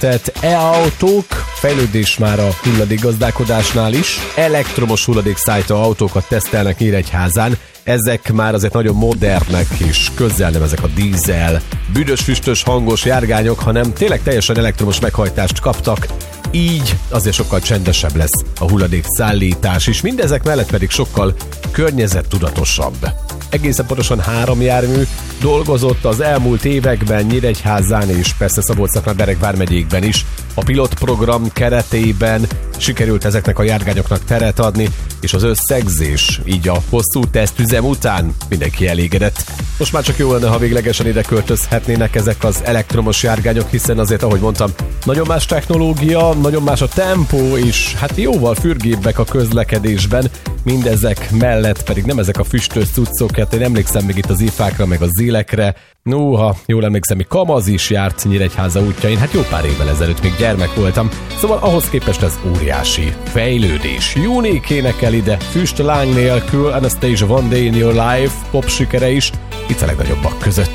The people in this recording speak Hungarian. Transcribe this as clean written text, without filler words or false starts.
Tehát e-autók, fejlődés már a hulladékgazdálkodásnál is. Elektromos hulladékszállító autókat tesztelnek Nyíregyházán. Ezek már azért nagyon modernek és közel nem ezek a dízel, büdös, füstös, hangos járgányok, hanem tényleg teljesen elektromos meghajtást kaptak. Így azért sokkal csendesebb lesz a hulladékszállítás is, mindezek mellett pedig sokkal környezettudatosabb. Egészen pontosan 3 jármű dolgozott az elmúlt években Nyíregyházán és persze Szabolcs-Szatmár-Bereg vármegyékben is. A pilotprogram keretében sikerült ezeknek a járgányoknak teret adni, és az összegzés így a hosszú tesztüzem után mindenki elégedett. Most már csak jó lenne, ha véglegesen ide költözhetnének ezek az elektromos járgányok, hiszen azért, ahogy mondtam, nagyon más technológia, nagyon más a tempó, és hát jóval fürgébbek a közlekedésben, mindezek mellett pedig nem ezek a füstös cuccok, hát én emlékszem még itt az ifákra, meg a zélekre. Nóha, jól emlékszem, még kamaz is járt Nyíregyháza útjain, hát jó pár évvel ezelőtt még gyermek voltam, szóval ahhoz képest ez óriási fejlődés. Unique énekel ide, füst láng nélkül, Anastasia One Day in Your Life, pop sikere is, itt a legnagyobbak között.